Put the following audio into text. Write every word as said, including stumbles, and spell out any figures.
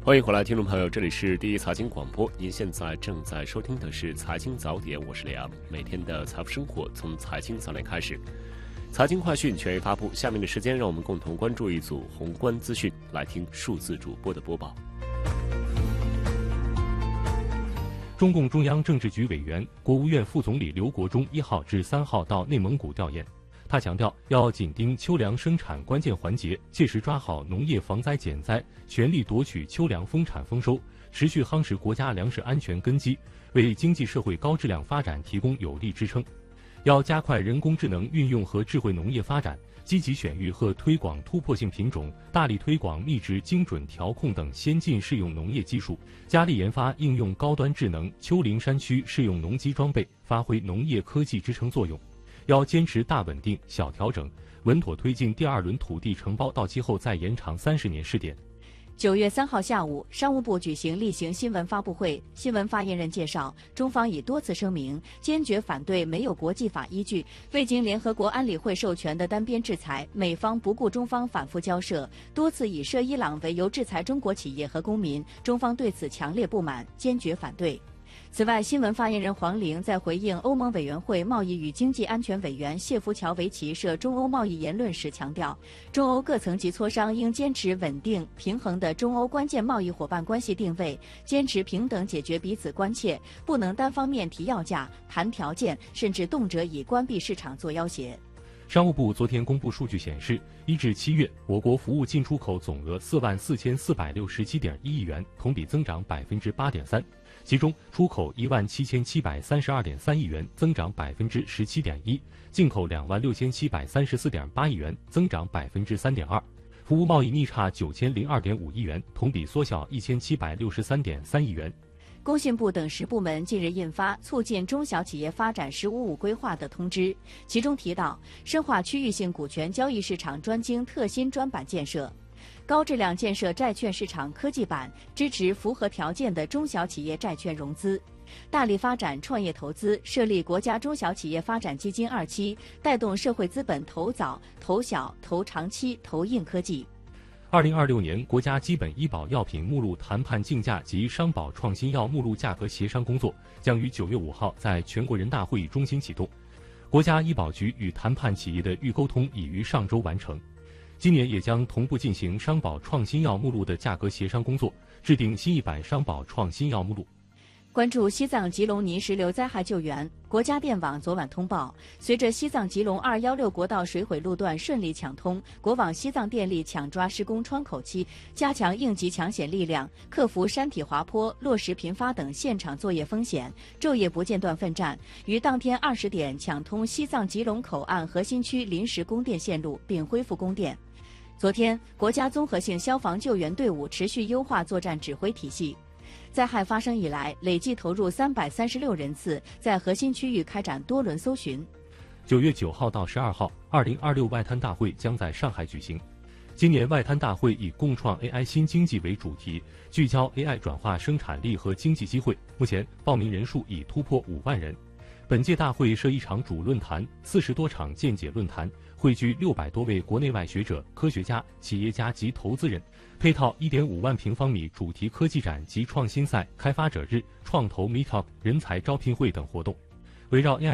欢迎回来，听众朋友，这里是第一财经广播，您现在正在收听的是财经早点，我是李阳。每天的财富生活从财经早点开始，财经快讯权威发布。下面的时间，让我们共同关注一组宏观资讯，来听数字主播的播报。 中共中央政治局委员、国务院副总理刘国中一号至三号到内蒙古调研。他强调，要紧盯秋粮生产关键环节，切实抓好农业防灾减灾，全力夺取秋粮丰产丰收，持续夯实国家粮食安全根基，为经济社会高质量发展提供有力支撑。要加快人工智能运用和智慧农业发展，积极选育和推广突破性品种，大力推广密植精准调控等先进适用农业技术，加力研发应用高端智能丘陵山区适用农机装备，发挥农业科技支撑作用。要坚持大稳定、小调整，稳妥推进第二轮土地承包到期后再延长三十年试点。 九月三号下午，商务部举行例行新闻发布会，新闻发言人介绍，中方已多次声明，坚决反对没有国际法依据、未经联合国安理会授权的单边制裁，美方不顾中方反复交涉，多次以涉伊朗为由制裁中国企业和公民，中方对此强烈不满，坚决反对。此外，新闻发言人黄玲在回应欧盟委员会贸易与经济安全委员谢夫乔维奇涉中欧贸易言论时强调，中欧各层级磋商应坚持稳定、平衡的中欧关键贸易伙伴关系定位，坚持平等解决彼此关切，不能单方面提要价、谈条件，甚至动辄以关闭市场做要挟。 商务部昨天公布数据显示，一至七月，我国服务进出口总额四万四千四百六十七点一亿元，同比增长百分之八点三。其中，出口一万七千七百三十二点三亿元，增长百分之十七点一；进口两万六千七百三十四点八亿元，增长百分之三点二。服务贸易逆差九千零二点五亿元，同比缩小一千七百六十三点三亿元。 工信部等十部门近日印发《促进中小企业发展“十五五”规划》的通知，其中提到，深化区域性股权交易市场专精特新专板建设，高质量建设债券市场科技板，支持符合条件的中小企业债券融资，大力发展创业投资，设立国家中小企业发展基金二期，带动社会资本投早、投小、投长期、投硬科技。 二零二六年国家基本医保药品目录谈判竞价及商保创新药目录价格协商工作将于九月五号在全国人大会议中心启动。国家医保局与谈判企业的预沟通已于上周完成。今年也将同步进行商保创新药目录的价格协商工作，制定新一版商保创新药目录。 关注西藏吉隆泥石流灾害救援，国家电网昨晚通报，随着西藏吉隆二一六国道水毁路段顺利抢通，国网西藏电力抢抓施工窗口期，加强应急抢险力量，克服山体滑坡、落石频发等现场作业风险，昼夜不间断奋战，于当天二十点抢通西藏吉隆口岸核心区临时供电线路，并恢复供电。昨天，国家综合性消防救援队伍持续优化作战指挥体系。灾害发生以来，累计投入三百三十六人次，在核心区域开展多轮搜寻。 九月九号到十二号，二零二六外滩大会将在上海举行。今年外滩大会以共创 A I 新经济为主题，聚焦 A I 转化生产力和经济机会。目前报名人数已突破五万人。本届大会设一场主论坛，四十多场见解论坛，汇聚六百多位国内外学者、科学家、企业家及投资人，配套一点五万平方米主题科技展及创新赛、开发者日、创投 Meetup、人才招聘会等活动，围绕 A I